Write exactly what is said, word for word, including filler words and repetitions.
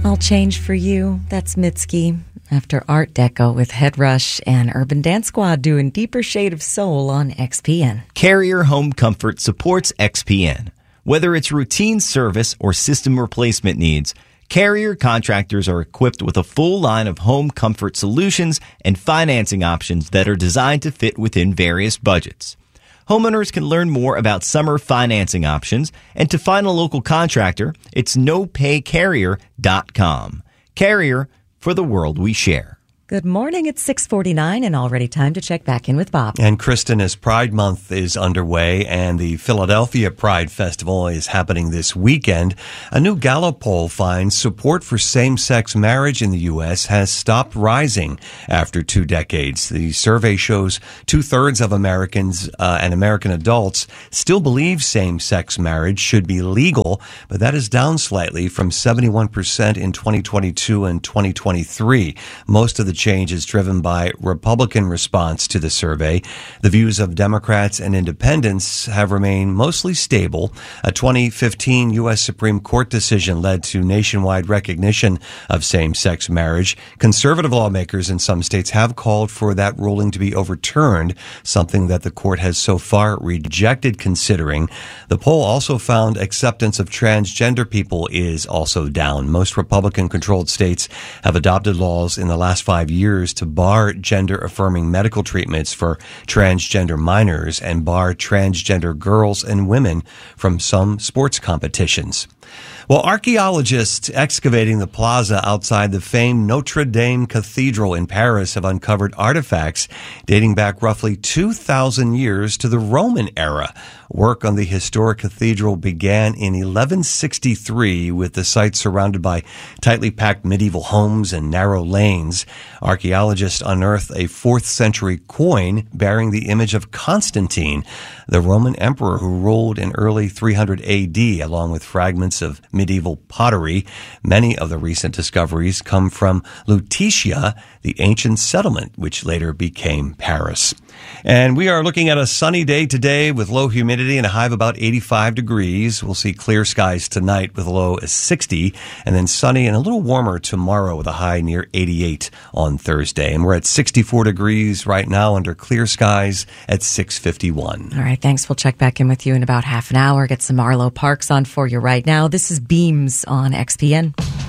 All Change for You. That's Mitski. After Art Deco with Head Rush and Urban Dance Squad doing Deeper Shade of Soul on X P N. Carrier Home Comfort supports X P N. Whether it's routine service or system replacement needs, Carrier contractors are equipped with a full line of home comfort solutions and financing options that are designed to fit within various budgets. Homeowners can learn more about summer financing options, and to find a local contractor, it's no pay carrier dot com. Carrier, for the world we share. Good morning. It's six forty-nine and already time to check back in with Bob. And Kristen, as Pride Month is underway and the Philadelphia Pride Festival is happening this weekend, a new Gallup poll finds support for same-sex marriage in the U S has stopped rising after two decades. The survey shows two-thirds of Americans uh, and American adults still believe same-sex marriage should be legal, but that is down slightly from seventy-one percent in twenty twenty-two and twenty twenty-three. Most of the change is driven by Republican response to the survey. The views of Democrats and independents have remained mostly stable. A twenty fifteen U S Supreme Court decision led to nationwide recognition of same-sex marriage. Conservative lawmakers in some states have called for that ruling to be overturned, something that the court has so far rejected considering. The poll also found acceptance of transgender people is also down. Most Republican-controlled states have adopted laws in the last five years to bar gender-affirming medical treatments for transgender minors and bar transgender girls and women from some sports competitions. Well, archaeologists excavating the plaza outside the famed Notre Dame Cathedral in Paris have uncovered artifacts dating back roughly two thousand years to the Roman era. Work on the historic cathedral began in eleven sixty-three with the site surrounded by tightly packed medieval homes and narrow lanes. Archaeologists unearthed a fourth century coin bearing the image of Constantine, the Roman emperor who ruled in early three hundred A D, along with fragments of medieval pottery. Many of the recent discoveries come from Lutetia, the ancient settlement, which later became Paris. And we are looking at a sunny day today with low humidity and a high of about eighty-five degrees. We'll see clear skies tonight with a low of sixty, and then sunny and a little warmer tomorrow with a high near eighty-eight on Thursday. And we're at sixty-four degrees right now under clear skies at six fifty-one. All right, thanks. We'll check back in with you in about half an hour. Get some Arlo Parks on for you right now. This is Beams on X P N.